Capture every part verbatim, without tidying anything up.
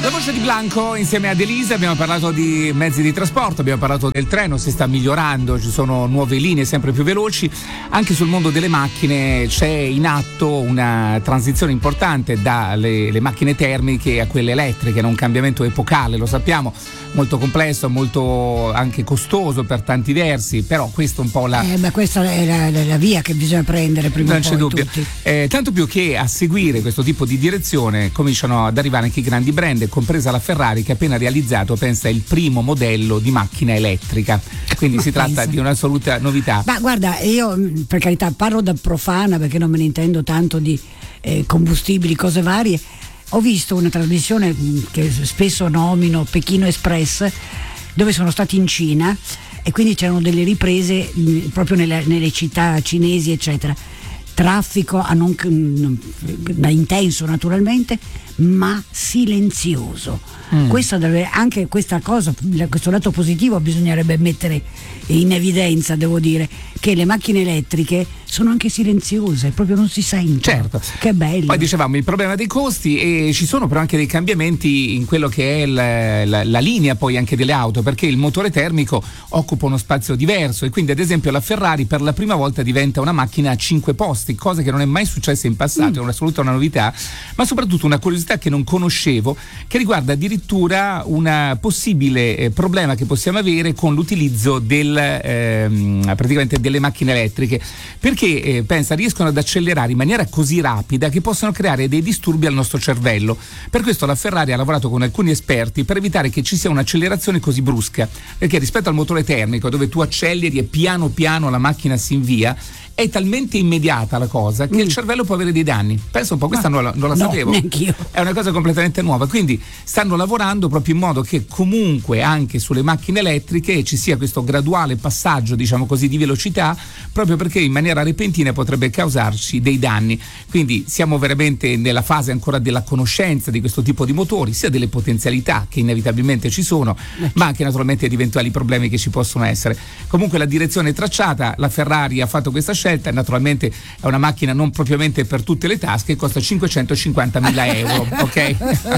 La voce di Blanco insieme ad Elisa, abbiamo parlato di mezzi di trasporto, abbiamo parlato del treno, si sta migliorando, ci sono nuove linee sempre più veloci. Anche sul mondo delle macchine c'è in atto una transizione importante dalle le macchine termiche a quelle elettriche, un cambiamento epocale, lo sappiamo, molto complesso, molto anche costoso per tanti versi, però questo è un po' la... Eh, ma questa è la, la, la via che bisogna prendere prima non o poi, c'è dubbio. Eh, tanto più che a seguire questo tipo di direzione cominciano ad arrivare anche i grandi brand, compresa la Ferrari, che ha appena realizzato, pensa, il primo modello di macchina elettrica, quindi ma si pensa. Tratta di un'assoluta novità. Ma guarda, io per carità parlo da profana perché non me ne intendo tanto di eh, combustibili, cose varie. Ho visto una trasmissione che spesso nomino, Pechino Express, dove sono stati in Cina e quindi c'erano delle riprese mh, proprio nelle, nelle città cinesi, eccetera. Traffico a non, non, intenso naturalmente, ma silenzioso. Mm. Questa deve, anche questa cosa, questo lato positivo bisognerebbe mettere in evidenza, devo dire, che le macchine elettriche sono anche silenziose, proprio non si sentono. Certo. Che bello. Poi dicevamo il problema dei costi, e ci sono però anche dei cambiamenti in quello che è la, la, la linea poi anche delle auto, perché il motore termico occupa uno spazio diverso e quindi ad esempio la Ferrari per la prima volta diventa una macchina a cinque posti, cosa che non è mai successa in passato, mm. è un'assoluta una novità, ma soprattutto una curiosità che non conoscevo, che riguarda addirittura un possibile eh, problema che possiamo avere con l'utilizzo del, ehm, praticamente delle macchine elettriche, perché eh, pensa riescono ad accelerare in maniera così rapida che possono creare dei disturbi al nostro cervello. Per questo la Ferrari ha lavorato con alcuni esperti per evitare che ci sia un'accelerazione così brusca, perché rispetto al motore termico dove tu acceleri e piano piano la macchina si invia, è talmente immediata la cosa che mm. il cervello può avere dei danni. Pensa un po', questa non la, non la no, sapevo. Neanch'io. È una cosa completamente nuova, quindi stanno lavorando proprio in modo che comunque anche sulle macchine elettriche ci sia questo graduale passaggio, diciamo così, di velocità, proprio perché in maniera repentina potrebbe causarci dei danni. Quindi siamo veramente nella fase ancora della conoscenza di questo tipo di motori, sia delle potenzialità che inevitabilmente ci sono, ma anche naturalmente di eventuali problemi che ci possono essere. Comunque la direzione è tracciata, la Ferrari ha fatto questa scelta. Naturalmente è una macchina non propriamente per tutte le tasche, costa cinquecentocinquantamila euro, ok?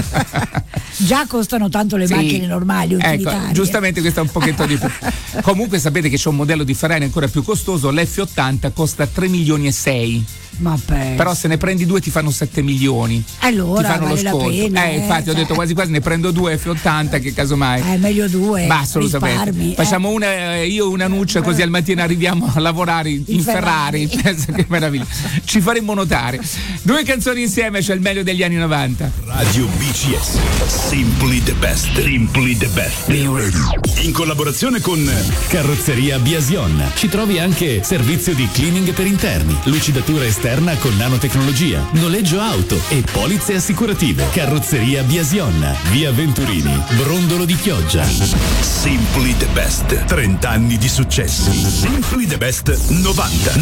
Già costano tanto le sì, macchine normali, utilitarie. Ecco, giustamente questo è un pochetto di più. Comunque sapete che c'è un modello di Ferrari ancora più costoso, l'F ottanta, costa tre milioni e sei. Ma però se ne prendi due ti fanno sette milioni, allora ti fanno vale lo sconto. Pena, eh, infatti cioè. Ho detto quasi quasi ne prendo due F ottanta, che casomai è meglio due, ma assolutamente risparmi, facciamo eh. una io una nuccia, così al mattino arriviamo a lavorare in, in Ferrari, Ferrari. Pensa che meraviglia, ci faremmo notare. Due canzoni insieme, c'è il meglio degli anni novanta. Radio B C S, Simply the Best. Simply the Best. In collaborazione con Carrozzeria Biasion. Ci trovi anche servizio di cleaning per interni, lucidatura esterna con nanotecnologia, noleggio auto e polizze assicurative. Carrozzeria Biasion, via Venturini, Brondolo di Chioggia. Simply the Best, trenta anni di successi. Simply the Best novanta.